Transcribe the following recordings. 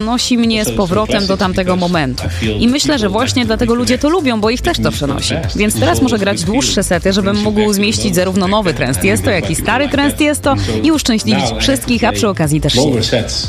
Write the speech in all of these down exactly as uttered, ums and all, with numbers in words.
przenosi mnie z powrotem do tamtego momentu. I myślę, że właśnie dlatego ludzie to lubią, bo ich też to przenosi. Więc teraz muszę grać dłuższe sety, żebym mógł zmieścić zarówno nowy trance tiesto, jak i stary trance tiesto i uszczęśliwić wszystkich, a przy okazji też siebie.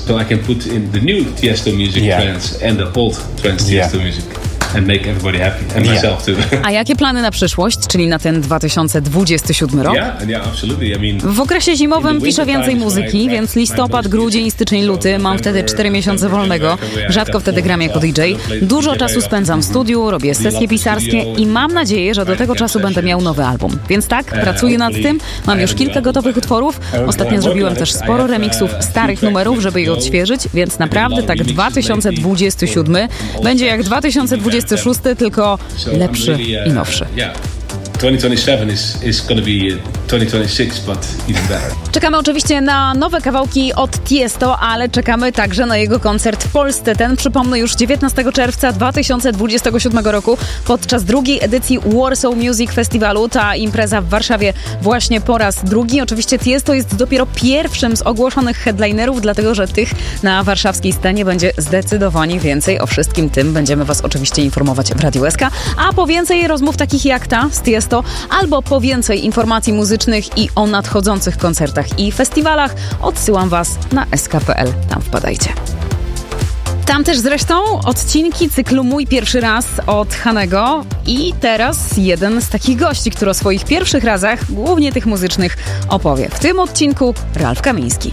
And make everybody happy, and myself too. A jakie plany na przyszłość, czyli na ten dwa tysiące dwudziesty siódmy rok? Yeah, yeah, absolutely. I mean, w okresie zimowym piszę więcej muzyki, więc listopad, grudzień, styczeń, luty mam wtedy cztery miesiące wolnego. Rzadko wtedy gram jako D J. Dużo czasu spędzam w studiu, robię sesje pisarskie i mam nadzieję, że do tego czasu będę miał nowy album. Więc tak, pracuję nad tym. Mam już kilka gotowych utworów. Ostatnio zrobiłem też sporo remixów starych numerów, żeby je odświeżyć, więc naprawdę tak dwa tysiące dwudziesty siódmy będzie jak dwa tysiące dwudziesty szósty, tylko lepszy i nowszy. twenty twenty-seven is, is gonna be twenty twenty-six, but even better. Czekamy oczywiście na nowe kawałki od Tiesto, ale czekamy także na jego koncert w Polsce. Ten, przypomnę, już dziewiętnastego czerwca dwa tysiące dwudziestego siódmego roku podczas drugiej edycji Warsaw Music Festiwalu. Ta impreza w Warszawie właśnie po raz drugi. Oczywiście Tiesto jest dopiero pierwszym z ogłoszonych headlinerów, dlatego że tych na warszawskiej scenie będzie zdecydowanie więcej. O wszystkim tym będziemy Was oczywiście informować w Radiu S K. A po więcej rozmów takich jak ta z Tiesto, albo po więcej informacji muzycznych i o nadchodzących koncertach i festiwalach odsyłam Was na S K kropka P L. Tam wpadajcie. Tam też zresztą odcinki cyklu Mój Pierwszy Raz od Hanego i teraz jeden z takich gości, który o swoich pierwszych razach, głównie tych muzycznych, opowie. W tym odcinku Ralf Kamiński.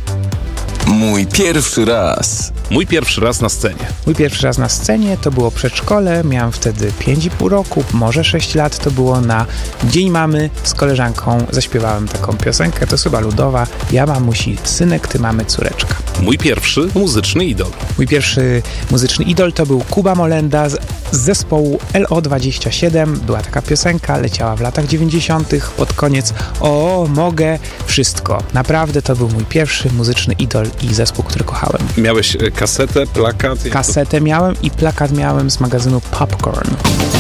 Mój pierwszy raz. Mój pierwszy raz na scenie. Mój pierwszy raz na scenie to było przedszkole, miałem wtedy pięć i pół roku, może sześć lat, to było na Dzień Mamy. Z koleżanką zaśpiewałem taką piosenkę, to jest chyba ludowa. Ja mamusi synek, ty mamy córeczka. Mój pierwszy muzyczny idol. Mój pierwszy muzyczny idol to był Kuba Molenda z, z zespołu L O dwadzieścia siedem. Była taka piosenka, leciała w latach dziewięćdziesiątych. Pod koniec o, mogę wszystko. Naprawdę to był mój pierwszy muzyczny idol i zespół, który kochałem. Miałeś kasetę, plakat? Kasetę miałem i plakat miałem z magazynu Popcorn.